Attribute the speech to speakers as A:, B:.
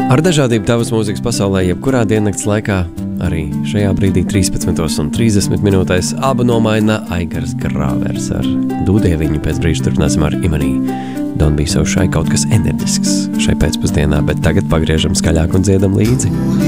A: Ar dažādību tavas mūzikas pasaulē, jebkurā diennakts laikā, arī šajā brīdī 13:30 abu nomaina Aigars Grāvers ar Dūdieviņu. Pēc brīža turpināsim ar Imanī. Don't be so shy, kaut kas enerģisks šai pēcpusdienā, bet tagad pagriežam skaļāk un dziedam līdzi.